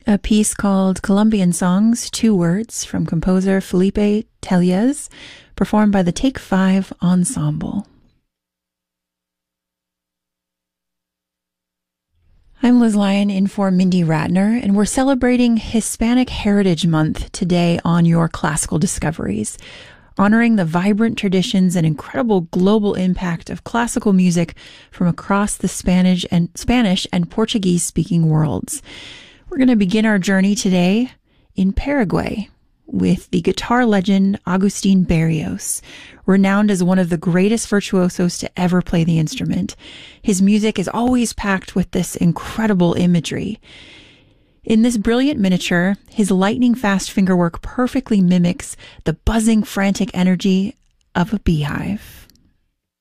A piece called Colombian Songs, 2 Words, from composer Felipe Tellez, performed by the Take 5 Ensemble. I'm Liz Lyon in for Mindy Ratner, and we're celebrating Hispanic Heritage Month today on Your Classical Discoveries, honoring the vibrant traditions and incredible global impact of classical music from across the Spanish and Portuguese-speaking worlds. We're going to begin our journey today in Paraguay with the guitar legend Agustin Barrios, renowned as one of the greatest virtuosos to ever play the instrument. His music is always packed with this incredible imagery. In this brilliant miniature, his lightning-fast fingerwork perfectly mimics the buzzing, frantic energy of a beehive.